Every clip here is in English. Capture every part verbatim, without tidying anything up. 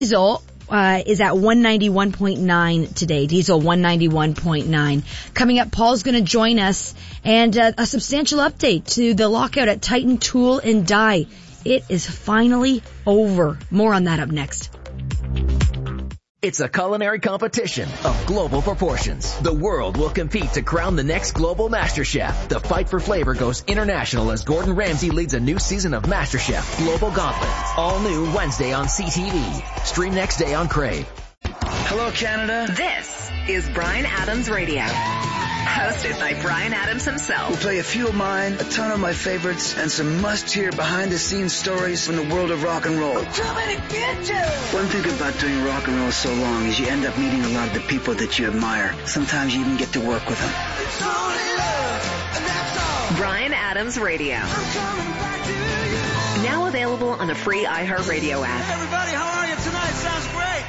Diesel uh, is at one ninety-one point nine today. Diesel one ninety-one point nine. Coming up, Paul's going to join us and uh, a substantial update to the lockout at Titan Tool and Die. It is finally over. More on that up next. It's a culinary competition of global proportions. The world will compete to crown the next global master chef. The fight for flavor goes international as Gordon Ramsay leads a new season of MasterChef Global Gauntlet. All new Wednesday on C T V. Stream next day on Crave. Hello, Canada. This is Bryan Adams Radio. Hosted by Bryan Adams himself. We'll play a few of mine, a ton of my favorites, and some must-hear behind-the-scenes stories from the world of rock and roll. Too many bitches! One thing about doing rock and roll so long is you end up meeting a lot of the people that you admire. Sometimes you even get to work with them. It's only love, and that's all. Bryan Adams Radio. I'm coming back to you. Now available on the free iHeartRadio app. Hey, everybody, how are you tonight? Sounds great.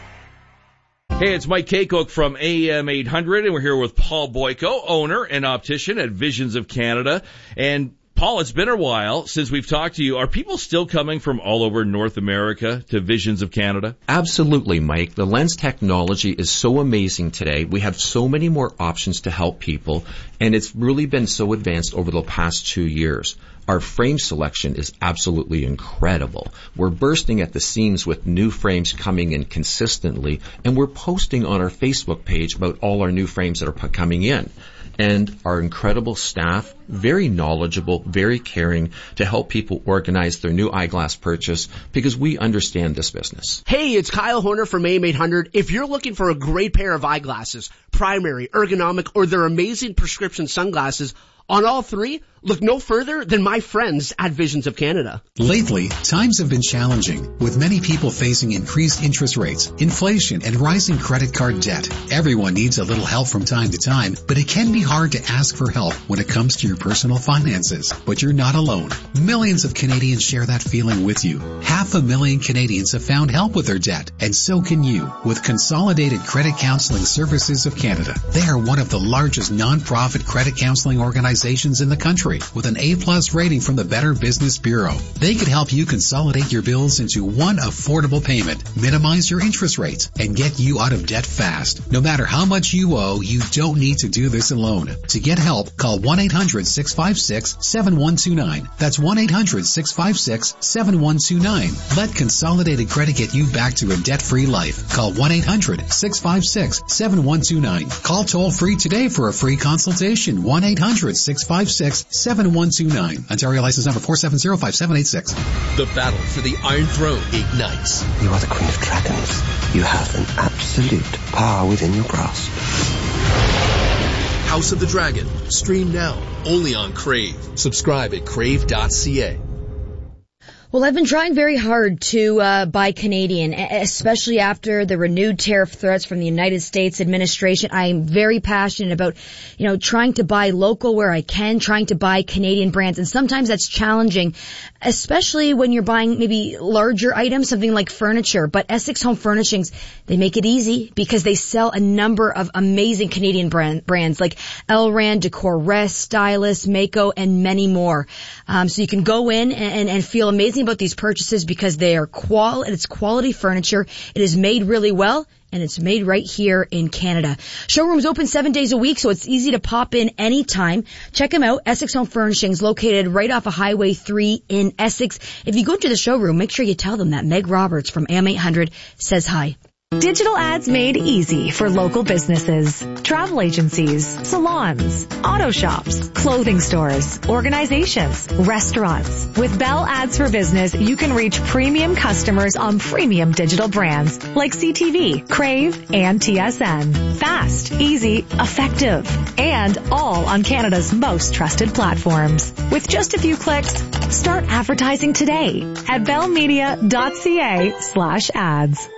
Hey, it's Mike Kaycook from A M eight hundred, and we're here with Paul Boyko, owner and optician at Visions of Canada. And Paul, it's been a while since we've talked to you. Are people still coming from all over North America to Visions of Canada? Absolutely, Mike. The lens technology is so amazing today. We have so many more options to help people, and it's really been so advanced over the past two years. Our frame selection is absolutely incredible. We're bursting at the seams with new frames coming in consistently, and we're posting on our Facebook page about all our new frames that are coming in. And our incredible staff, very knowledgeable, very caring to help people organize their new eyeglass purchase because we understand this business. Hey, it's Kyle Horner from A M eight hundred. If you're looking for a great pair of eyeglasses, primary, ergonomic, or their amazing prescription sunglasses, on all three, look no further than my friends at Visions of Canada. Lately, times have been challenging, with many people facing increased interest rates, inflation, and rising credit card debt. Everyone needs a little help from time to time, but it can be hard to ask for help when it comes to your personal finances. But you're not alone. Millions of Canadians share that feeling with you. Half a million Canadians have found help with their debt, and so can you with Consolidated Credit Counseling Services of Canada. They are one of the largest non-profit credit counseling organizations in the country with an A-plus rating from the Better Business Bureau. They could help you consolidate your bills into one affordable payment, minimize your interest rates, and get you out of debt fast. No matter how much you owe, you don't need to do this alone. To get help, call one eight hundred six five six seven one two nine. That's one eight hundred six five six seven one two nine. Let Consolidated Credit get you back to a debt-free life. Call one eight hundred six five six seven one two nine. Call toll-free today for a free consultation. one eight hundred six five six seven one two nine. Ontario license number four seven zero five seven eight six. The battle for the Iron Throne ignites. You are the Queen of Dragons. You have an absolute power within your grasp. House of the Dragon. Stream now. Only on Crave. Subscribe at crave dot c a. Well, I've been trying very hard to uh, buy Canadian, especially after the renewed tariff threats from the United States administration. I'm very passionate about, you know, trying to buy local where I can, trying to buy Canadian brands. And sometimes that's challenging, especially when you're buying maybe larger items, something like furniture. But Essex Home Furnishings, they make it easy because they sell a number of amazing Canadian brand, brands like Elran, Decor Rest, Stylist, Mako, and many more. Um, so you can go in and, and feel amazing about these purchases because they are qual it's quality furniture. It is made really well, and it's made right here in Canada. Showroom's open seven days a week, so it's easy to pop in anytime. Check them out. Essex Home Furnishings, located right off of Highway three in Essex. If you go to the showroom, make sure you tell them that Meg Roberts from A M eight hundred says hi. Digital ads made easy for local businesses, travel agencies, salons, auto shops, clothing stores, organizations, restaurants. With Bell Ads for Business, you can reach premium customers on premium digital brands like C T V, Crave, and T S N. Fast, easy, effective, and all on Canada's most trusted platforms. With just a few clicks, start advertising today at bellmedia dot c a slash ads.